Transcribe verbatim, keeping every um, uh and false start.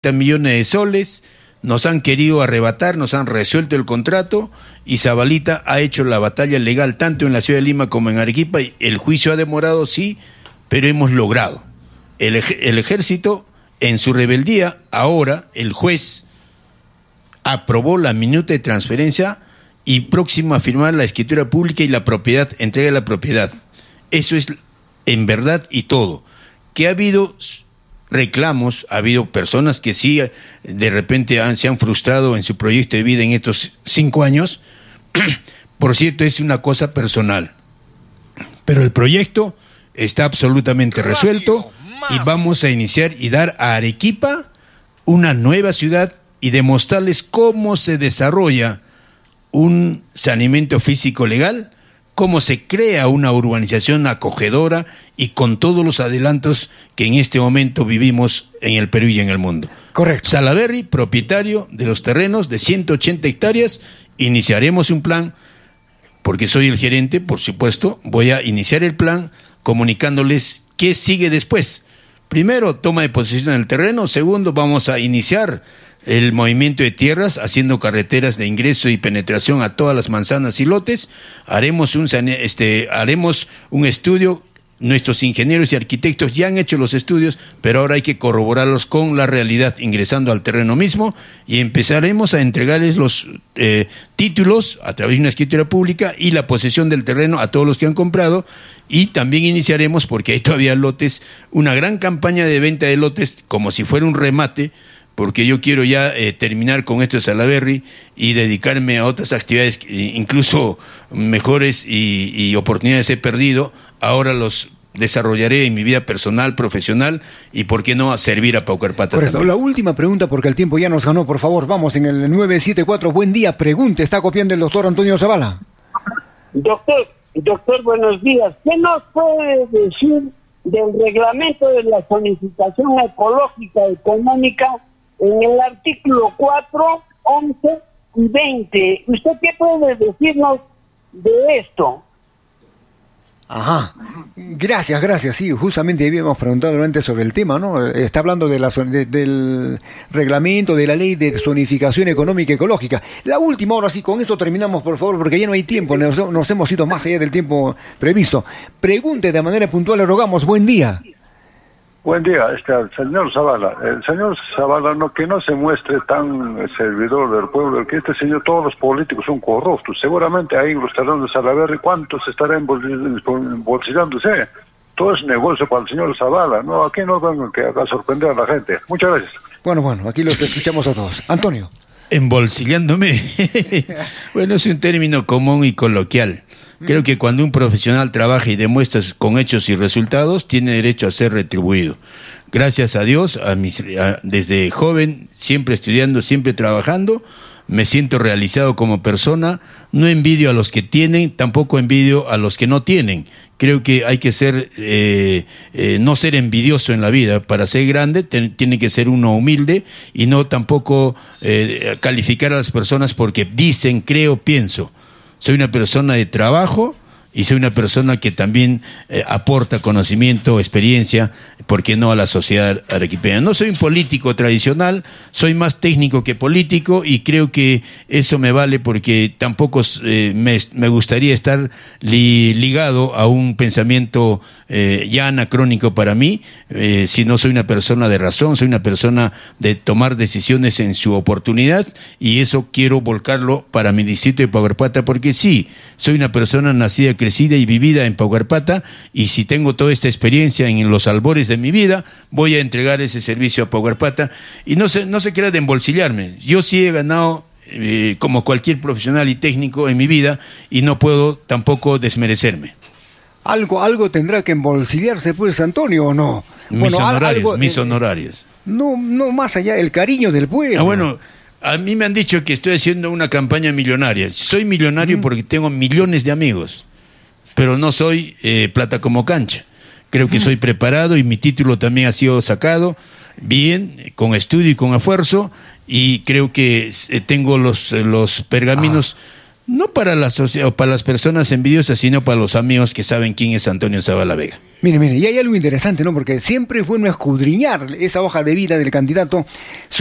millones de soles, nos han querido arrebatar, nos han resuelto el contrato y Zabalita ha hecho la batalla legal tanto en la ciudad de Lima como en Arequipa. Y el juicio ha demorado, sí, pero hemos logrado. El, ej- el ejército, en su rebeldía, ahora el juez aprobó la minuta de transferencia y próximo a firmar la escritura pública y la propiedad, entrega de la propiedad. Eso es en verdad y todo. Que ha habido reclamos, ha habido personas que sí de repente han, se han frustrado en su proyecto de vida en estos cinco años. Por cierto, es una cosa personal, pero el proyecto está absolutamente resuelto y vamos a iniciar y dar a Arequipa una nueva ciudad y demostrarles cómo se desarrolla un saneamiento físico legal, cómo se crea una urbanización acogedora y con todos los adelantos que en este momento vivimos en el Perú y en el mundo. Correcto. Salaberry, propietario de los terrenos de ciento ochenta hectáreas, iniciaremos un plan, porque soy el gerente, por supuesto, voy a iniciar el plan comunicándoles qué sigue después. Primero, toma de posesión del terreno. Segundo, vamos a iniciar el movimiento de tierras, haciendo carreteras de ingreso y penetración a todas las manzanas y lotes. Haremos un, este, haremos un estudio. Nuestros ingenieros y arquitectos ya han hecho los estudios, pero ahora hay que corroborarlos con la realidad, ingresando al terreno mismo, y empezaremos a entregarles los eh, títulos a través de una escritura pública y la posesión del terreno a todos los que han comprado. Y también iniciaremos, porque hay todavía lotes, una gran campaña de venta de lotes como si fuera un remate, porque yo quiero ya eh, terminar con esto de Salaberry y dedicarme a otras actividades, incluso mejores y, y oportunidades he perdido. Ahora los desarrollaré en mi vida personal, profesional y, ¿por qué no?, a servir a Paucarpata. Correcto. También. La última pregunta, porque el tiempo ya nos ganó, por favor. Vamos en el nueve siete cuatro. Buen día, pregunte. Está copiando el doctor Antonio Zavala. Doctor, doctor, buenos días. ¿Qué nos puede decir del reglamento de la zonificación ecológica económica en el artículo cuatro, once y veinte? ¿Usted qué puede decirnos de esto? Ajá. Gracias, gracias. Sí, justamente habíamos preguntado antes sobre el tema, ¿no? Está hablando de la, de, del reglamento de la ley de zonificación económica y ecológica. La última, ahora sí, con esto terminamos, por favor, porque ya no hay tiempo, nos, nos hemos ido más allá del tiempo previsto. Pregunte de manera puntual, le rogamos. Buen día. Buen día, este, señor Zavala. El señor Zavala, no, que no se muestre tan servidor del pueblo, que este señor, todos los políticos son corruptos. Seguramente ahí en los terrenos de Salaberry, ¿cuántos estarán embolsillándose? Todo es negocio para el señor Zavala, ¿no? Aquí no vengan que a sorprender a la gente. Muchas gracias. Bueno, bueno, aquí los escuchamos a todos. Antonio. Embolsillándome. Bueno, es un término común y coloquial. Creo que cuando un profesional trabaja y demuestra con hechos y resultados, tiene derecho a ser retribuido. Gracias a Dios, a mis, a, desde joven, siempre estudiando, siempre trabajando, me siento realizado como persona. No envidio a los que tienen, tampoco envidio a los que no tienen. Creo que hay que ser, eh, eh, no ser envidioso en la vida. Para ser grande ten, tiene que ser uno humilde y no tampoco eh, calificar a las personas porque dicen, creo, pienso. Soy una persona de trabajo y soy una persona que también eh, aporta conocimiento, experiencia, ¿por qué no?, a la sociedad arequipeña. No soy un político tradicional, soy más técnico que político y creo que eso me vale porque tampoco eh, me, me gustaría estar li, ligado a un pensamiento eh, ya anacrónico para mí, eh, si no soy una persona de razón, soy una persona de tomar decisiones en su oportunidad y eso quiero volcarlo para mi distrito de Paucarpata porque sí, soy una persona nacida, crecida y vivida en Paucarpata y si tengo toda esta experiencia en los albores de mi vida, voy a entregar ese servicio a Paucarpata y no se, no se crea de embolsillarme. Yo sí he ganado eh, como cualquier profesional y técnico en mi vida y no puedo tampoco desmerecerme. Algo, algo tendrá que embolsillarse, pues, Antonio, ¿o no? Mis bueno, honorarios, algo, mis eh, honorarios. No, no más allá, el cariño del pueblo. Ah, bueno, a mí me han dicho que estoy haciendo una campaña millonaria. Soy millonario mm. porque tengo millones de amigos, pero no soy eh, plata como cancha. Creo que mm. soy preparado y mi título también ha sido sacado bien, con estudio y con esfuerzo, y creo que eh, tengo los, los pergaminos... Ah. No para la sociedad o para las personas envidiosas, sino para los amigos que saben quién es Antonio Zavala Vega. Mire, mire, y hay algo interesante, ¿no? Porque siempre es bueno escudriñar esa hoja de vida del candidato.